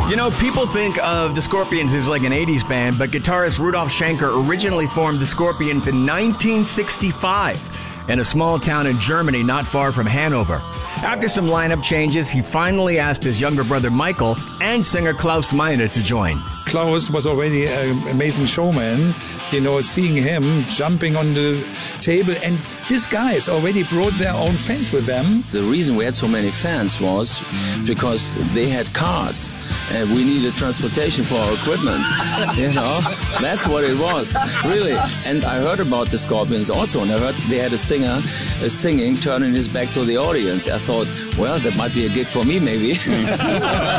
You know, people think of the Scorpions as like an 80s band, but guitarist Rudolf Schenker originally formed the Scorpions in 1965 in a small town in Germany not far from Hanover. After some lineup changes, he finally asked his younger brother Michael and singer Klaus Meine to join. Klaus was already an amazing showman, seeing him jumping on the table, and these guys already brought their own fans with them. The reason we had so many fans was because they had cars and we needed transportation for our equipment. That's what it was, really. And I heard about the Scorpions also, and I heard they had a singer singing, turning his back to the audience. I thought, well, that might be a gig for me, maybe.